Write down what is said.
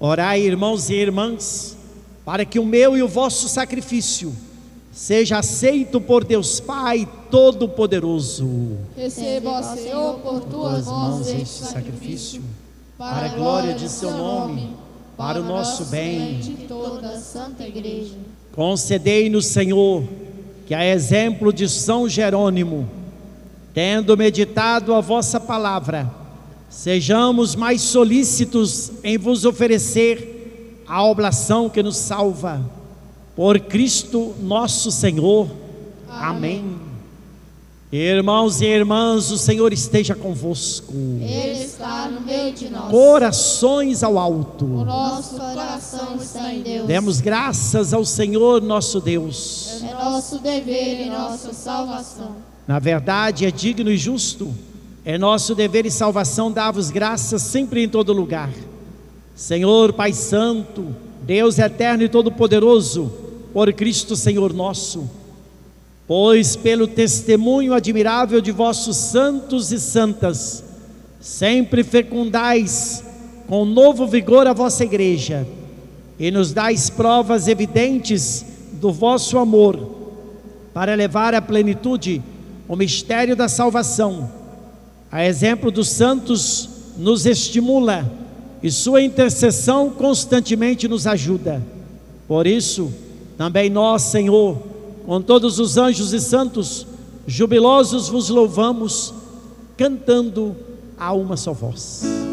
Orai, irmãos e irmãs, para que o meu e o vosso sacrifício seja aceito por Deus Pai Todo-Poderoso. Receba, ó Senhor, por tuas mãos este sacrifício, para a glória de seu nome, para o nosso bem de toda a Santa Igreja. Concedei-nos, Senhor, que a exemplo de São Jerônimo, tendo meditado a vossa palavra, sejamos mais solícitos em vos oferecer a oblação que nos salva. Por Cristo nosso Senhor. Amém. Irmãos e irmãs, o Senhor esteja convosco. Ele está no meio de nós. Corações ao alto. O nosso coração está em Deus. Demos graças ao Senhor nosso Deus. É nosso dever e nossa salvação. Na verdade, é digno e justo. É nosso dever e salvação dar-vos graças sempre e em todo lugar. Senhor Pai Santo, Deus eterno e todo-poderoso, por Cristo Senhor nosso, pois pelo testemunho admirável de vossos santos e santas, sempre fecundais com novo vigor a vossa igreja, e nos dais provas evidentes do vosso amor, para levar à plenitude o mistério da salvação. A exemplo dos santos nos estimula, e sua intercessão constantemente nos ajuda. Por isso, também nós, Senhor, com todos os anjos e santos, jubilosos vos louvamos, cantando a uma só voz.